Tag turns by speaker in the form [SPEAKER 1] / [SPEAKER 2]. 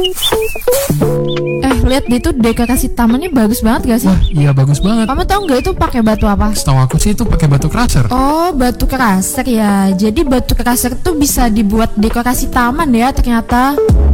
[SPEAKER 1] Lihat deh tuh dekorasi tamannya bagus banget gak sih?
[SPEAKER 2] Wah, iya bagus banget.
[SPEAKER 1] Kamu tahu nggak itu pakai batu apa?
[SPEAKER 2] Setahu aku sih itu pakai batu crusher.
[SPEAKER 1] Oh, batu crusher ya. Jadi batu crusher tuh bisa dibuat dekorasi taman ya ternyata.